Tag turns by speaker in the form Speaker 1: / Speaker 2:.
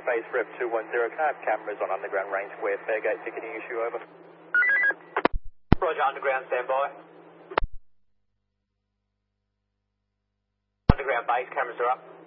Speaker 1: base for F210. Can I have cameras on underground range square Fairgate ticketing issue over?
Speaker 2: Roger, underground standby. Underground base cameras are up.